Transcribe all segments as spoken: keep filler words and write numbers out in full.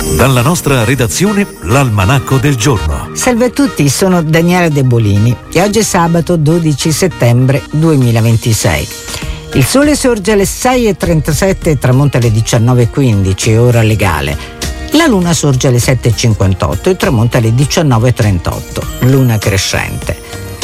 Dalla nostra redazione, l'Almanacco del Giorno. Salve a tutti, sono Daniela De Bolini e oggi è sabato dodici settembre duemilaventisei. Il sole sorge alle sei e trentasette e tramonta alle diciannove e quindici, ora legale. La luna sorge alle sette e cinquantotto e tramonta alle diciannove e trentotto, luna crescente.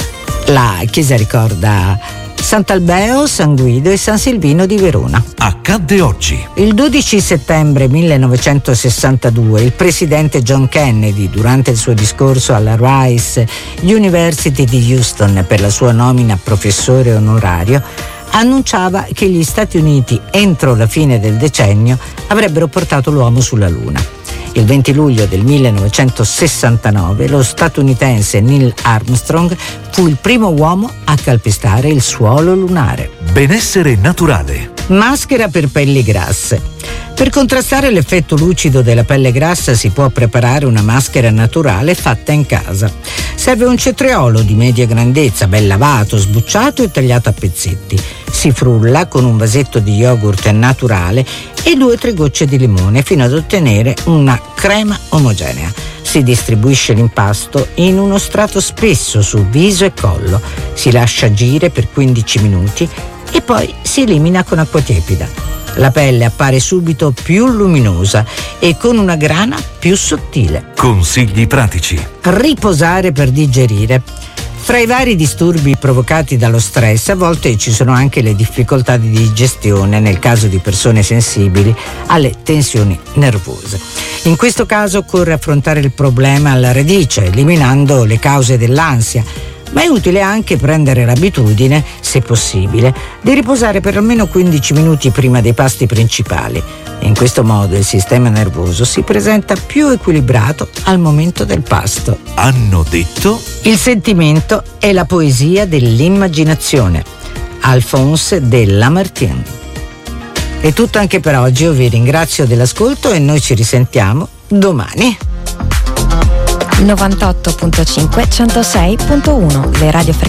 La chiesa ricorda Sant'Albeo, San Guido e San Silvino di Verona. Accadde oggi. Il dodici settembre millenovecentosessantadue il presidente John Kennedy, durante il suo discorso alla Rice University di Houston per la sua nomina a professore onorario, annunciava che gli Stati Uniti entro la fine del decennio avrebbero portato l'uomo sulla Luna. Il venti luglio del millenovecentosessantanove lo statunitense Neil Armstrong fu il primo uomo a calpestare il suolo lunare. Benessere naturale. Maschera per pelli grasse. Per contrastare l'effetto lucido della pelle grassa si può preparare una maschera naturale fatta in casa. Serve un cetriolo di media grandezza, ben lavato, sbucciato e tagliato a pezzetti. Si frulla con un vasetto di yogurt naturale e due o tre gocce di limone fino ad ottenere una crema omogenea. Si distribuisce l'impasto in uno strato spesso su viso e collo. Si lascia agire per quindici minuti e poi si elimina con acqua tiepida. La pelle appare subito più luminosa e con una grana più sottile. Consigli pratici. Riposare per digerire. Fra i vari disturbi provocati dallo stress, a volte ci sono anche le difficoltà di digestione nel caso di persone sensibili alle tensioni nervose. In questo caso occorre affrontare il problema alla radice, eliminando le cause dell'ansia. Ma è utile anche prendere l'abitudine, se possibile, di riposare per almeno quindici minuti prima dei pasti principali. In questo modo il sistema nervoso si presenta più equilibrato al momento del pasto. Hanno detto? Il sentimento è la poesia dell'immaginazione. Alphonse de Lamartine. È tutto anche per oggi, io vi ringrazio dell'ascolto e noi ci risentiamo domani. novantotto virgola cinque, centosei virgola uno, le radiofrequenze